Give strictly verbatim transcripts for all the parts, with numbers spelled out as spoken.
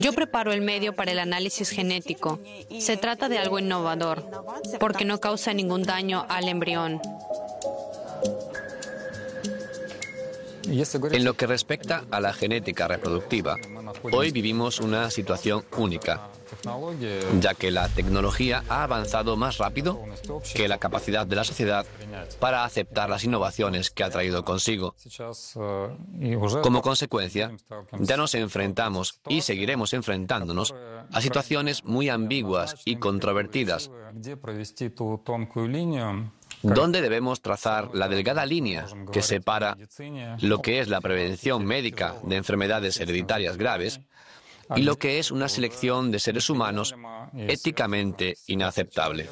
Yo preparo el medio para el análisis genético. Se trata de algo innovador, porque no causa ningún daño al embrión. En lo que respecta a la genética reproductiva, hoy vivimos una situación única, ya que la tecnología ha avanzado más rápido que la capacidad de la sociedad para aceptar las innovaciones que ha traído consigo. Como consecuencia, ya nos enfrentamos y seguiremos enfrentándonos a situaciones muy ambiguas y controvertidas, donde debemos trazar la delgada línea que separa lo que es la prevención médica de enfermedades hereditarias graves y lo que es una selección de seres humanos éticamente inaceptable.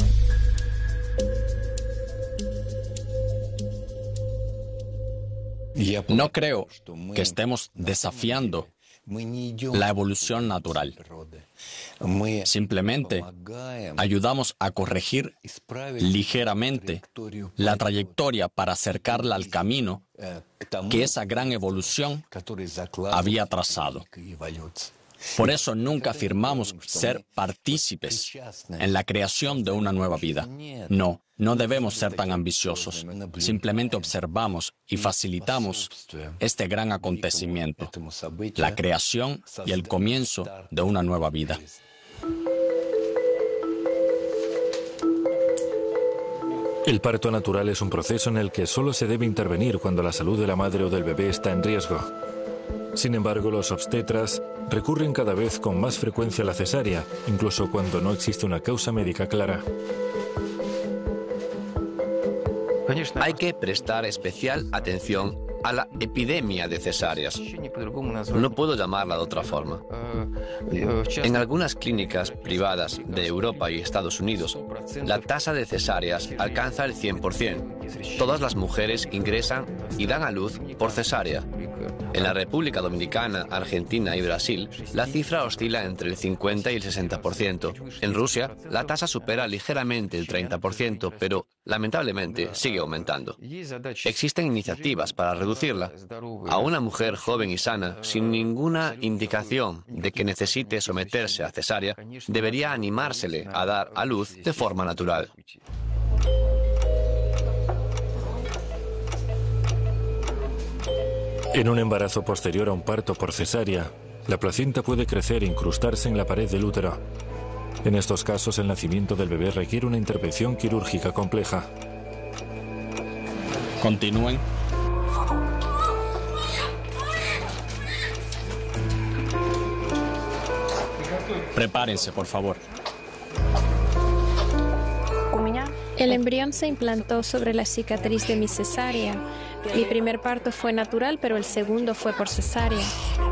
No creo que estemos desafiando la evolución natural. Simplemente ayudamos a corregir ligeramente la trayectoria para acercarla al camino que esa gran evolución había trazado. Por eso nunca afirmamos ser partícipes en la creación de una nueva vida. No, no debemos ser tan ambiciosos. Simplemente observamos y facilitamos este gran acontecimiento, la creación y el comienzo de una nueva vida. El parto natural es un proceso en el que solo se debe intervenir cuando la salud de la madre o del bebé está en riesgo. Sin embargo, los obstetras recurren cada vez con más frecuencia a la cesárea, incluso cuando no existe una causa médica clara. Hay que prestar especial atención a la epidemia de cesáreas. No puedo llamarla de otra forma. En algunas clínicas privadas de Europa y Estados Unidos, la tasa de cesáreas alcanza el cien por ciento. Todas las mujeres ingresan y dan a luz por cesárea. En la República Dominicana, Argentina y Brasil, la cifra oscila entre el cincuenta y el sesenta por ciento. En Rusia, la tasa supera ligeramente el treinta por ciento, pero lamentablemente sigue aumentando. Existen iniciativas para reducirla. A una mujer joven y sana, sin ninguna indicación de que necesite someterse a cesárea, debería animársele a dar a luz de forma natural. En un embarazo posterior a un parto por cesárea, la placenta puede crecer e incrustarse en la pared del útero. En estos casos, el nacimiento del bebé requiere una intervención quirúrgica compleja. Continúen. Prepárense, por favor. El embrión se implantó sobre la cicatriz de mi cesárea. Mi primer parto fue natural, pero el segundo fue por cesárea.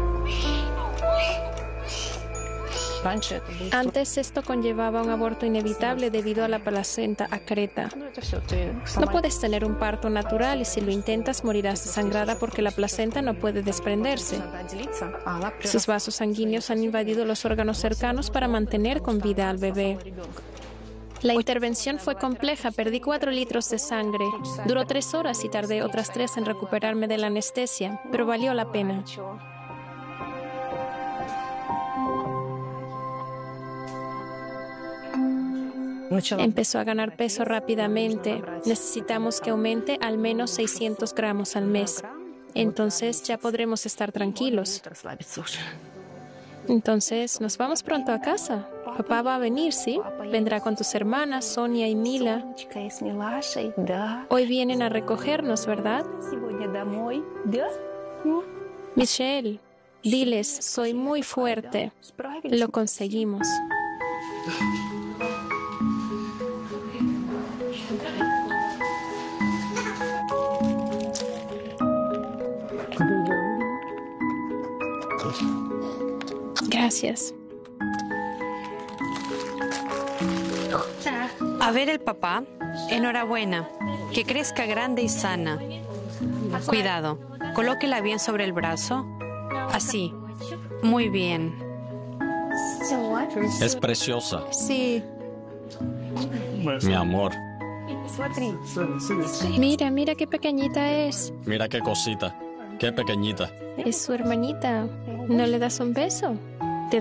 Antes esto conllevaba un aborto inevitable debido a la placenta acreta. No puedes tener un parto natural y si lo intentas morirás desangrada porque la placenta no puede desprenderse. Sus vasos sanguíneos han invadido los órganos cercanos para mantener con vida al bebé. La intervención fue compleja, perdí cuatro litros de sangre. Duró tres horas y tardé otras tres en recuperarme de la anestesia, pero valió la pena. Empezó a ganar peso rápidamente. Necesitamos que aumente al menos seiscientos gramos al mes. Entonces ya podremos estar tranquilos. Entonces, nos vamos pronto a casa. Papá va a venir, ¿sí? Vendrá con tus hermanas, Sonia y Mila. Hoy vienen a recogernos, ¿verdad? Michelle, diles, soy muy fuerte. Lo conseguimos. Gracias. A ver el papá. Enhorabuena. Que crezca grande y sana. Cuidado. Colóquela bien sobre el brazo. Así. Muy bien. Es preciosa. Sí. Mi amor. Mira, mira qué pequeñita es. Mira qué cosita. Qué pequeñita. Es su hermanita. ¿No le das un beso?